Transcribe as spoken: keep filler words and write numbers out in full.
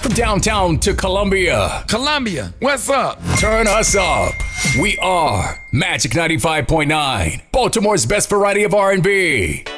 From downtown to Columbia. Columbia, what's up? Turn us up. We are Magic ninety-five point nine, Baltimore's best variety of R and B.